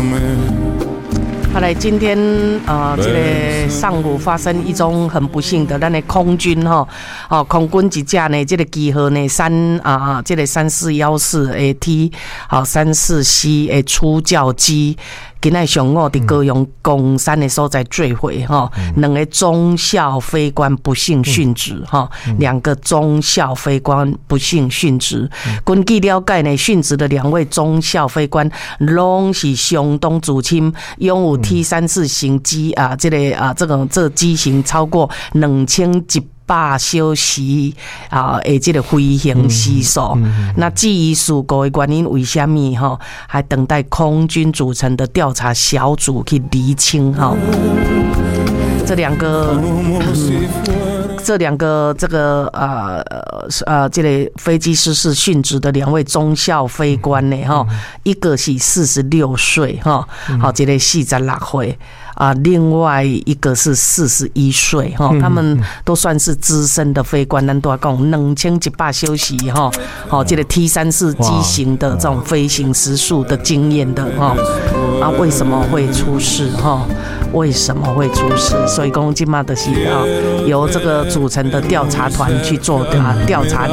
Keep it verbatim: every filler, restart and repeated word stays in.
好来，今天呃，这个上午发生一宗很不幸的，咱的空军哈，哦，空军一架呢，这个机号呢三啊，这个三四幺四 T 好三四 C 的初教机。今仔上午伫高雄公山的所在坠毁哈，两个中校飞官不幸殉职哈，两个中校飞官不幸殉职。根据了解呢，殉职的两位中校飞官拢是相当自轻，拥有 T 三四型机啊，这个啊这个这个机型超过两千一百小时啊，诶，这个飞行时速。嗯嗯、那至于事故的原因为什么哈，还等待空军组成的调查小组去厘清哈。这两个。嗯这两个这个呃呃，这个飞机失事殉职的两位中校飞官呢，哈，一个是四十六岁哈，好，这个四十六岁啊，另外一个是四十一岁哈，他们都算是资深的飞官，咱都要讲两千一百小时哈，好，这个 T 三四 机型的这种飞行时速的经验的哈，啊，为什么会出事哈？为什么会出事？所以讲今嘛的是啊，由这个组成的调查团去做啊调查厘